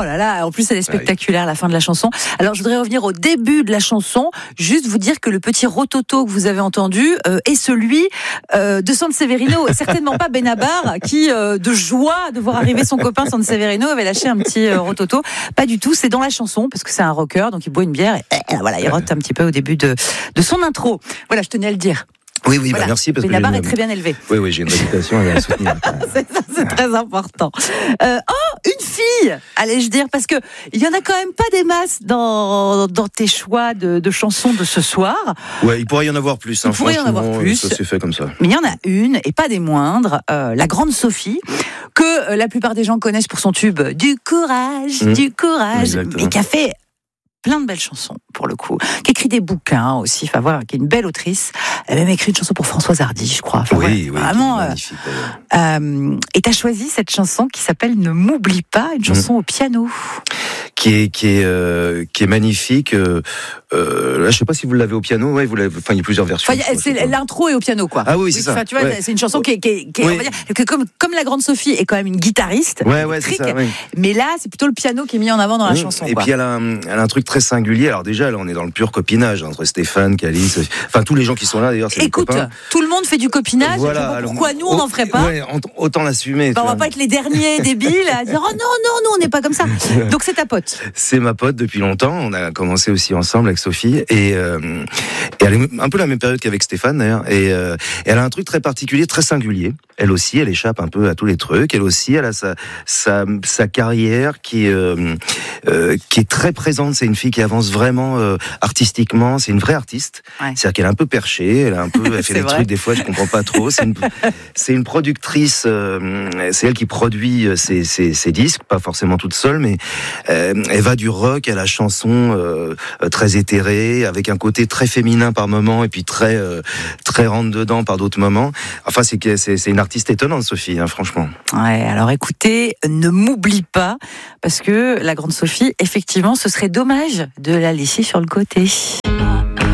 Oh là là, en plus elle est spectaculaire, la fin de la chanson. Alors je voudrais revenir au début de la chanson, juste vous dire que le petit rototo que vous avez entendu est celui de Sanseverino, et certainement pas Benabar qui, de joie de voir arriver son copain Sanseverino, avait lâché un petit rototo. Pas du tout, c'est dans la chanson, parce que c'est un rocker, donc il boit une bière et voilà, il rote un petit peu au début de son intro. Voilà, je tenais à le dire. Oui, Voilà. merci. Parce Benabar que est très bien élevé. Oui, j'ai une réputation à soutenir. c'est très important. Une fille, allais-je dire, parce que il y en a quand même pas des masses dans tes choix de chansons de ce soir. Ouais, il pourrait y en avoir plus. Il pourrait y en avoir plus. Ça s'est fait comme ça. Mais il y en a une, et pas des moindres, la grande Sophie, que la plupart des gens connaissent pour son tube du courage, Exactement. mais qui a fait plein de belles chansons, pour le coup, qui écrit des bouquins aussi, enfin voilà, qui est une belle autrice. Elle a même écrit une chanson pour Françoise Hardy, je crois. Enfin, Oui, vraiment magnifique. et t'as choisi cette chanson qui s'appelle Ne m'oublie pas, une chanson au piano. Qui est magnifique. Là, je sais pas si vous l'avez au piano. Ouais, vous l'avez. Enfin, il y a plusieurs versions. Enfin, l'intro est au piano, quoi. Ah oui, c'est ça. Tu vois, c'est une chanson qui est on va dire, que comme la grande Sophie est quand même une guitariste, c'est ça. Oui. Mais là, c'est plutôt le piano qui est mis en avant dans la chanson. Et quoi. puis elle a un truc très singulier. Alors déjà, là, on est dans le pur copinage entre Stéphane, Calice, enfin tous les gens qui sont là. D'ailleurs, c'est écoute, tout le monde fait du copinage. Voilà, pourquoi nous on n'en ferait pas? Ouais, autant l'assumer. On va pas être les derniers débiles à dire oh non, on n'est pas comme ça. Donc c'est ta pote. C'est ma pote depuis longtemps. On a commencé aussi ensemble avec Sophie et elle est un peu la même période qu'avec Stéphane d'ailleurs. Et elle a un truc très particulier, très singulier. Elle aussi, elle échappe un peu à tous les trucs. Elle aussi, elle a sa carrière qui est très présente. C'est une fille qui avance vraiment artistiquement. C'est une vraie artiste. Ouais. C'est-à-dire qu'elle est un peu perchée. Elle fait des trucs des fois je comprends pas trop. C'est une productrice. C'est elle qui produit ses disques, pas forcément toute seule, mais elle va du rock à la chanson très éthérée, avec un côté très féminin par moments et puis très rentre dedans par d'autres moments. Enfin, c'est une artiste étonnante, Sophie, hein, franchement. Ouais, alors écoutez, ne m'oublie pas, parce que la grande Sophie, effectivement, ce serait dommage de la laisser sur le côté.